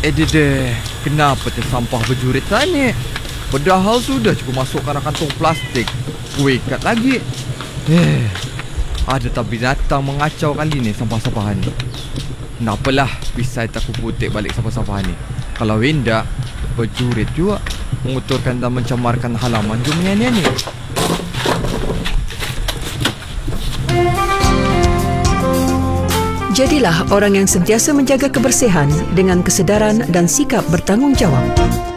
deh, kenapa tersampah berjurit tadi? Padahal sudah cukup masukkan kantong plastik. Kue ikat lagi. Ada tak binatang mengacau kali ni sampah-sampahan ni. Kenapalah pisai tak kuputik balik sampah-sampahan ni. Kalau hendak, berjurit juga menguturkan dan mencemarkan halaman dunia ni. Jadilah orang yang sentiasa menjaga kebersihan dengan kesedaran dan sikap bertanggungjawab.